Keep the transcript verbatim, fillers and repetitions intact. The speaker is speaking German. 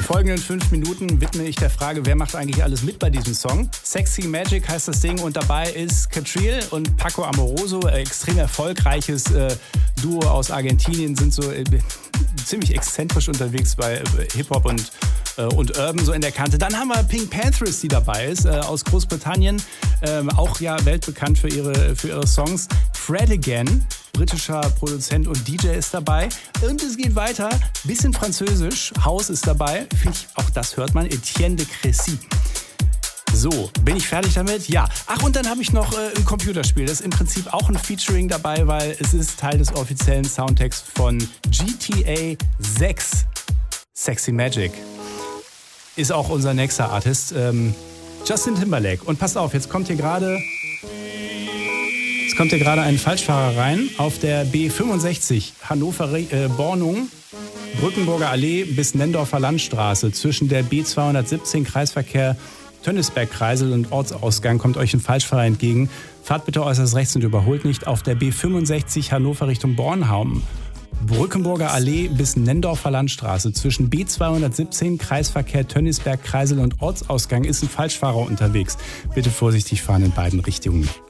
folgenden fünf Minuten widme ich der Frage, wer macht eigentlich alles mit bei diesem Song. Sexy Magic heißt das Ding und dabei ist Catriel und Paco Amoroso, äh, extrem erfolgreiches äh, Duo aus Argentinien, sind so äh, ziemlich exzentrisch unterwegs bei äh, Hip-Hop und, äh, und Urban so in der Kante. Dann haben wir Pink Panthers, die dabei ist, äh, aus Großbritannien, äh, auch ja weltbekannt für ihre, für ihre Songs. Fred Again, britischer Produzent und D J ist dabei. Und es geht weiter, bisschen französisch, House ist dabei, finde ich, auch das hört man, Etienne de Crécy. So, bin ich fertig damit? Ja. Ach, und dann habe ich noch äh, ein Computerspiel. Das ist im Prinzip auch ein Featuring dabei, weil es ist Teil des offiziellen Soundtracks von G T A sechs. Sexy Magic. Ist auch unser nächster Artist, ähm, Justin Timberlake. Und passt auf, jetzt kommt hier gerade... Jetzt kommt hier gerade ein Falschfahrer rein auf der B fünfundsechzig Hannover-Bornung, äh, Brückenburger Allee bis Nendorfer Landstraße. Zwischen der B zweihundertsiebzehn Kreisverkehr Tönnisberg-Kreisel und Ortsausgang kommt euch ein Falschfahrer entgegen. Fahrt bitte äußerst rechts und überholt nicht auf der B fünfundsechzig Hannover Richtung Bornholm. Brückenburger Allee bis Nendorfer Landstraße. Zwischen B zweihundertsiebzehn Kreisverkehr Tönnisberg-Kreisel und Ortsausgang ist ein Falschfahrer unterwegs. Bitte vorsichtig fahren in beiden Richtungen.